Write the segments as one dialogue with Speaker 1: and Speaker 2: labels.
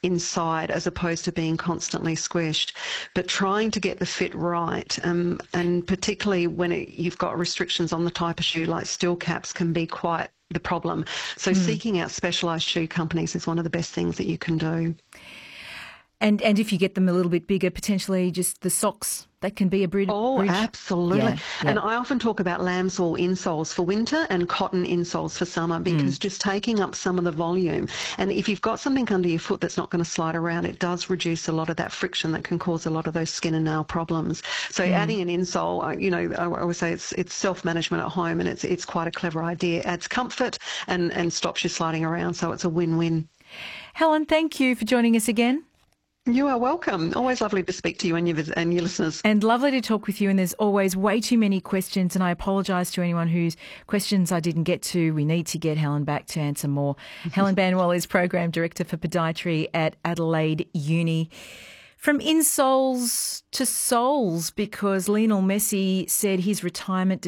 Speaker 1: inside as opposed to being constantly squished. But trying to get the fit right, and particularly when you've got restrictions on the type of shoe, like steel caps can be quite the problem. So seeking out specialised shoe companies is one of the best things that you can do.
Speaker 2: And if you get them a little bit bigger, potentially just the socks, that can be a bridge.
Speaker 1: Oh, absolutely.
Speaker 2: Yeah.
Speaker 1: And I often talk about lamb's wool insoles for winter and cotton insoles for summer, because just taking up some of the volume. And if you've got something under your foot that's not going to slide around, it does reduce a lot of that friction that can cause a lot of those skin and nail problems. So adding an insole, I always say it's self-management at home, and it's quite a clever idea. It adds comfort and stops you sliding around, so it's a win-win.
Speaker 2: Helen, thank you for joining us again.
Speaker 1: You are welcome. Always lovely to speak to you and your listeners.
Speaker 2: And lovely to talk with you. And there's always way too many questions. And I apologise to anyone whose questions I didn't get to. We need to get Helen back to answer more. Helen Banwell is Program Director for Podiatry at Adelaide Uni. From insoles to soles, because Lionel Messi said his retirement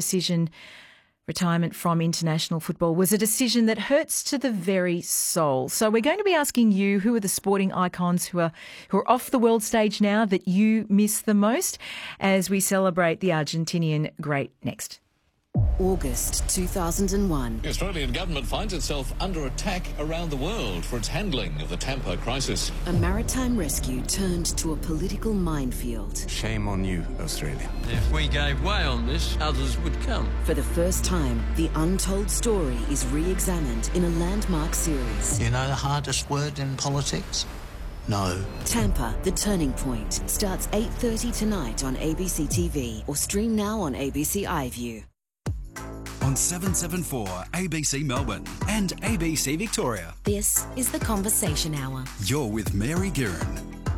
Speaker 2: from international football was a decision that hurts to the very soul. So we're going to be asking you, who are the sporting icons who are off the world stage now that you miss the most, as we celebrate the Argentinian great next.
Speaker 3: August 2001.
Speaker 4: The Australian government finds itself under attack around the world for its handling of the Tampa crisis.
Speaker 3: A maritime rescue turned to a political minefield.
Speaker 5: Shame on you, Australia.
Speaker 6: If we gave way on this, others would come.
Speaker 3: For the first time, the untold story is re-examined in a landmark series.
Speaker 7: You know the hardest word in politics? No.
Speaker 3: Tampa, The Turning Point, starts 8:30 tonight on ABC TV, or stream now on ABC iView.
Speaker 8: On 774 ABC Melbourne and ABC Victoria.
Speaker 3: This is The Conversation Hour.
Speaker 8: You're with Mary Guerin.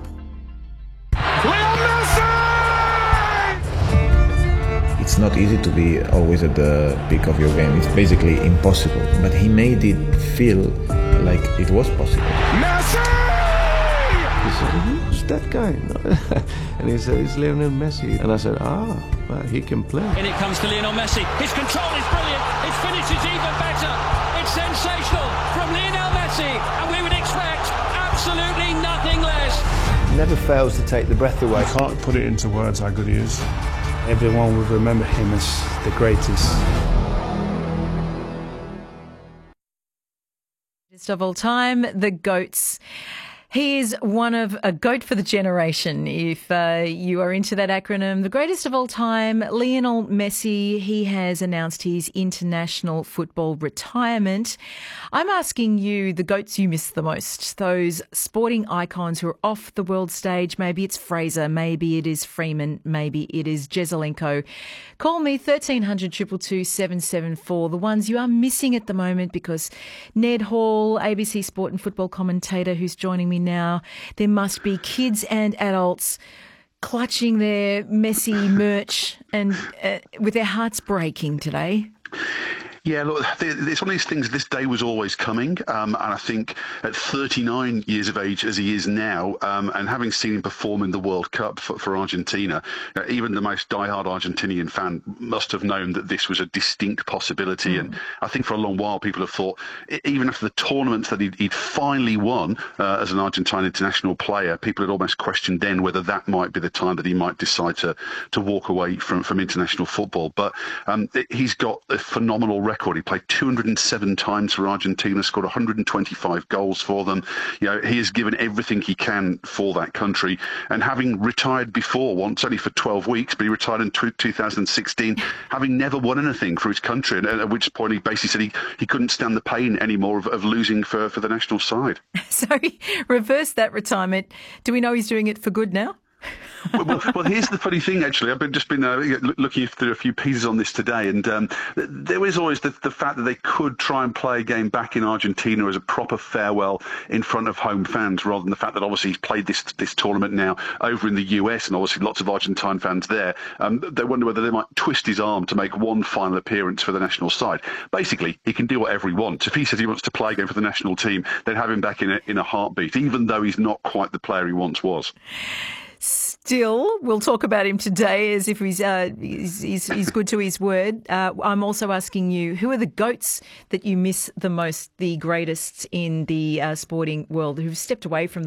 Speaker 9: It's not easy to be always at the peak of your game. It's basically impossible. But he made it feel like it was possible.
Speaker 10: Messi! He said, who's that guy? And he said, it's Lionel Messi. And I said, well, he can play.
Speaker 11: And it comes to Lionel Messi. His control is brilliant. His finish is even better. It's sensational from Lionel Messi. And we would expect absolutely nothing less.
Speaker 12: Never fails to take the breath away.
Speaker 13: I can't put it into words how good he is.
Speaker 12: Everyone will remember him as the greatest.
Speaker 2: Greatest of all time, the GOATs. He is a GOAT for the generation, if you are into that acronym. The greatest of all time, Lionel Messi. He has announced his international football retirement. I'm asking you, the GOATs you miss the most, those sporting icons who are off the world stage. Maybe it's Fraser, maybe it is Freeman, maybe it is Jesaulenko. Call me 1300 222 774, the ones you are missing at the moment, because Ned Hall, ABC Sport and Football commentator, who's joining me now, there must be kids and adults clutching their Messi merch and with their hearts breaking today.
Speaker 14: Yeah, look, it's one of these things, this day was always coming, and I think at 39 years of age as he is now, and having seen him perform in the World Cup for Argentina, even the most diehard Argentinian fan must have known that this was a distinct possibility. And I think for a long while people have thought, even after the tournaments that he'd finally won as an Argentine international player, people had almost questioned then whether that might be the time that he might decide to walk away from international football. But he's got a phenomenal record. He played 207 times for Argentina, scored 125 goals for them. He has given everything he can for that country. And having retired before, once only for 12 weeks, but he retired in 2016, having never won anything for his country, and at which point he basically said he couldn't stand the pain anymore of losing for the national side.
Speaker 2: So he reversed that retirement. Do we know he's doing it for good now?
Speaker 14: Well, here's the funny thing, actually. I've just been looking through a few pieces on this today, and there is always the fact that they could try and play a game back in Argentina as a proper farewell in front of home fans, rather than the fact that obviously he's played this tournament now over in the US, and obviously lots of Argentine fans there. They wonder whether they might twist his arm to make one final appearance for the national side. Basically, he can do whatever he wants. If he says he wants to play a game for the national team, they'd have him back in a heartbeat, even though he's not quite the player he once was.
Speaker 2: Still, we'll talk about him today as if he's good to his word. I'm also asking you, who are the GOATs that you miss the most, the greatest in the sporting world, who've stepped away from